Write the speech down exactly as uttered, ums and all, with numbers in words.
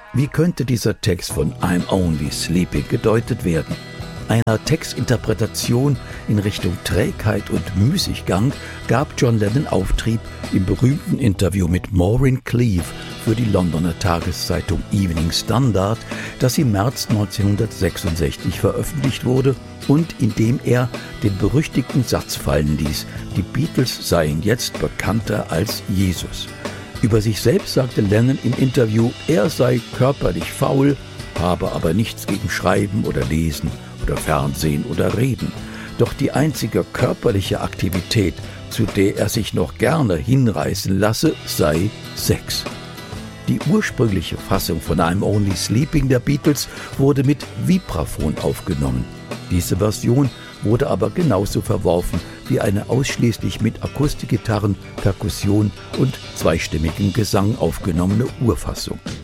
Wie könnte dieser Text von I'm Only Sleeping gedeutet werden? Einer Textinterpretation in Richtung Trägheit und Müßiggang gab John Lennon Auftrieb im berühmten Interview mit Maureen Cleave für die Londoner Tageszeitung Evening Standard, das im März neunzehnhundertsechsundsechzig veröffentlicht wurde und in dem er den berüchtigten Satz fallen ließ, die Beatles seien jetzt bekannter als Jesus. Über sich selbst sagte Lennon im Interview, er sei körperlich faul, habe aber nichts gegen Schreiben oder Lesen oder Fernsehen oder Reden. Doch die einzige körperliche Aktivität, zu der er sich noch gerne hinreißen lasse, sei Sex. Die ursprüngliche Fassung von I'm Only Sleeping der Beatles wurde mit Vibraphon aufgenommen. Diese Version wurde aber genauso verworfen wie eine ausschließlich mit Akustikgitarren, Perkussion und zweistimmigem Gesang aufgenommene Urfassung.